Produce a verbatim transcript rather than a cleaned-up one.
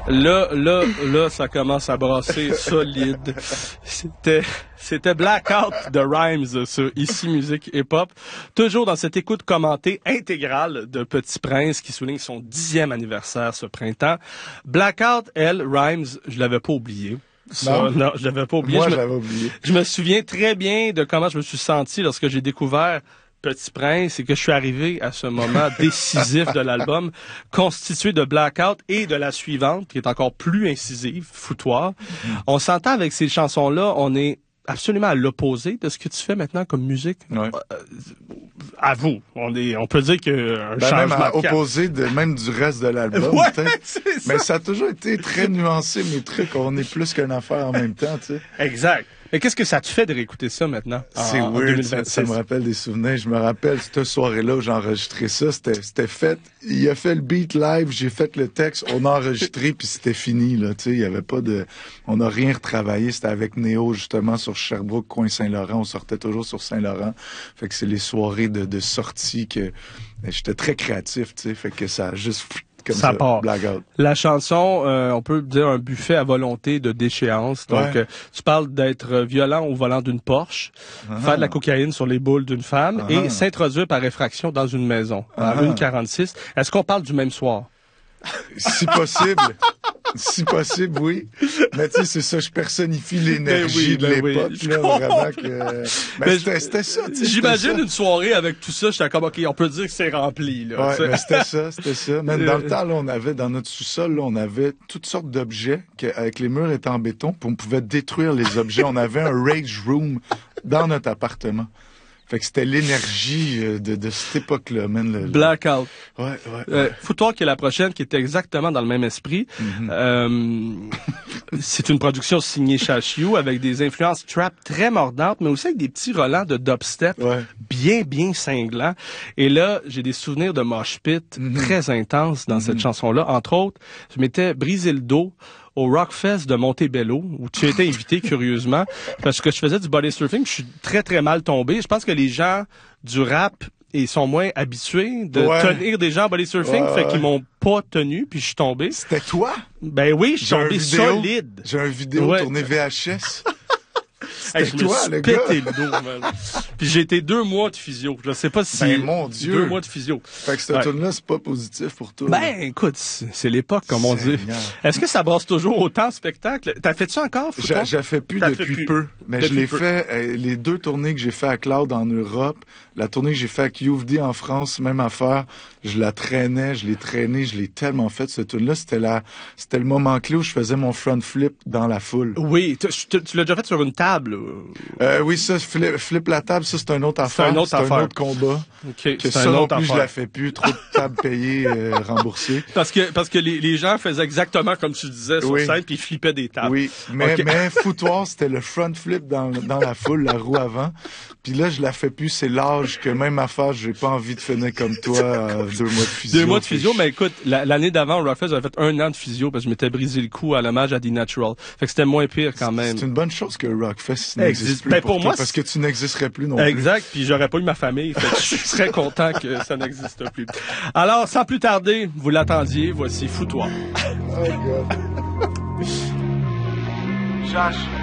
Là, là, là, ça commence à brasser solide. C'était, c'était Blackout de Rhymes sur Ici Musique Hip Hop. Toujours dans cette écoute commentée intégrale de Petit Prince qui souligne son dixième anniversaire ce printemps. Blackout, elle, Rhymes, je l'avais pas oublié. Ça, non. non, je l'avais pas oublié. Moi, je, je me, l'avais oublié. Je me souviens très bien de comment je me suis senti lorsque j'ai découvert Petit Prince et que je suis arrivé à ce moment décisif de l'album, constitué de Blackout et de la suivante, qui est encore plus incisive, Foutoir. Mm. On s'entend avec ces chansons-là, on est absolument à l'opposé de ce que tu fais maintenant comme musique. Ouais. Euh, à vous. On est, on peut dire que un ben changement même à opposé de même du reste de l'album. Ouais, c'est ça. Mais ça a toujours été très nuancé, mes trucs. On est plus qu'une affaire en même temps, tu sais. Exact. Mais qu'est-ce que ça te fait de réécouter ça maintenant? C'est en, weird, en ça, ça me rappelle des souvenirs. Je me rappelle cette soirée-là où j'ai enregistré ça, c'était, c'était fait. Il a fait le beat live, j'ai fait le texte, on a enregistré, puis c'était fini, là, tu sais, il y avait pas de... On n'a rien retravaillé, c'était avec Néo, justement, sur Sherbrooke, coin Saint-Laurent, on sortait toujours sur Saint-Laurent. Fait que c'est les soirées de, de sortie que... J'étais très créatif, tu sais, fait que ça a juste... Comme ça, ça part. Blackout. La chanson, euh, on peut dire un buffet à volonté de déchéance. Donc, ouais. euh, tu parles d'être violent au volant d'une Porsche, uh-huh. faire de la cocaïne sur les boules d'une femme uh-huh. et s'introduire par effraction dans une maison. Uh-huh. À une quarante-six. Est-ce qu'on parle du même soir? Si possible. Si possible, oui. Mais tu sais, c'est ça, je personnifie l'énergie ben oui, ben de l'époque, oui. là, vraiment que... Mais, mais c'était, c'était ça, tu sais. J'imagine ça. Une soirée avec tout ça, j'étais comme, OK, on peut dire que c'est rempli, là. Ouais, mais c'était ça, c'était ça. Même dans le temps, là, on avait, dans notre sous-sol, là, on avait toutes sortes d'objets, que, avec les murs étant en béton, puis on pouvait détruire les objets. On avait un rage room dans notre appartement. Fait que c'était l'énergie de, de cette époque-là, man. Le, Blackout. Ouais, ouais. Euh, Foutoir qui est la prochaine, qui est exactement dans le même esprit. Mm-hmm. Euh, c'est une production signée Shashiou avec des influences trap très mordantes, mais aussi avec des petits relents de dubstep ouais. bien, bien cinglants. Et là, j'ai des souvenirs de mosh pit mm-hmm. très intenses dans mm-hmm. cette chanson-là. Entre autres, je m'étais brisé le dos au Rockfest de Montebello, où tu étais invité curieusement, parce que je faisais du body surfing, je suis très très mal tombé. Je pense que les gens du rap ils sont moins habitués de ouais. tenir des gens en body surfing, ouais, fait ouais. qu'ils m'ont pas tenu, puis je suis tombé. C'était toi? Ben oui, je suis tombé solide. J'ai un vidéo ouais. tourné V H S. C'était hey, je toi, me suis le pété gars. le dos, man. Puis j'ai été deux mois de physio. Je sais pas si... Ben, mon Dieu. Deux mois de physio. Fait que cette ouais. tune-là, c'est pas positif pour toi. Ben, là. Écoute, c'est l'époque, comme on dit. Est-ce que ça brasse toujours autant, spectacle? T'as fait ça encore, J'ai, j'ai fait plus T'as depuis fait plus. peu. Mais depuis je l'ai peu. fait, euh, les deux tournées que j'ai fait à Cloud en Europe, la tournée que j'ai fait avec U F D en France, même affaire, je la traînais, je l'ai traînée, je l'ai tellement fait, cette tune-là. C'était la, c'était le moment clé où je faisais mon front flip dans la foule. Oui, tu, tu l'as déjà fait sur une table. Euh, oui, ça, flip, flip la table, ça, c'est un autre affaire. C'est un autre c'est affaire. un autre combat. Okay, que c'est ça un non autre plus, affaire. je la fais plus. Trop de tables payées, euh, remboursées. Parce que, parce que les, les gens faisaient exactement comme tu disais sur oui. scène, puis ils flippaient des tables. Oui, mais, okay. mais Foutoir, c'était le front flip dans, dans la foule, la roue avant. Puis là, je la fais plus, c'est l'âge que même affaire, j'ai pas envie de finir comme toi, euh, deux mois de physio. Deux mois de physio, mais écoute, la, l'année d'avant, au Rockfest, j'avais fait un an de physio parce que je m'étais brisé le cou à l'hommage à The Natural. Fait que c'était moins pire quand même. C'est une bonne chose que Rockfest n'existe plus ben, pour, pour toi, moi, parce que tu n'existerais plus non exact, plus. Exact, puis j'aurais pas eu ma famille, fait que je serais content que ça n'existe plus. Alors, sans plus tarder, vous l'attendiez, voici Foutoir. Oh God. Josh.